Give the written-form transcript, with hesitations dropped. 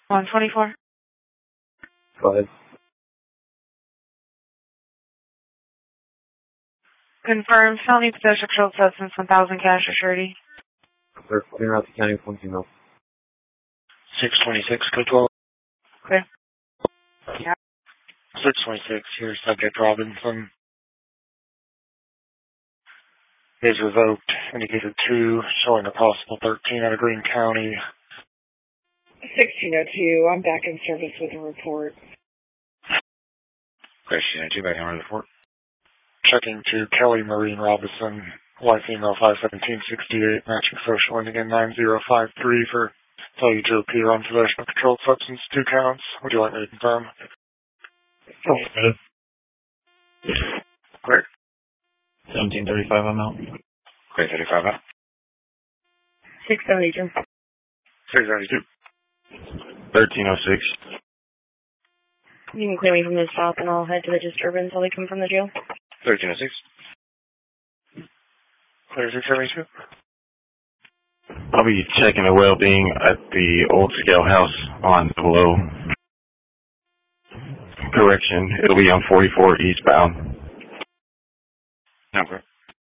124. Go ahead. Confirm felony possession of controlled substance, 1,000 cash or surety. Clear. Clear out the county with 1 female. 626, code 12. Clear. Yeah. 626, here, subject Robinson. Is revoked, indicated 2, showing a possible 13 out of Greene County. 1602, I'm back in service with a report. 1602, back on the report. Checking to Kelly Marine Robinson, white female, 51768, matching social ending in 9053 for failure to appear on possession of controlled substance, 2 counts. Would you like me to confirm? Great. 1735, I'm out. Great, 35 out. 672. 672. 1306. You can clear me from this stop and I'll head to the disturbance while they come from the jail. 1306. Clear 672. I'll be checking the well-being at the old scale house on below. Correction, it'll be on 44 eastbound. Okay.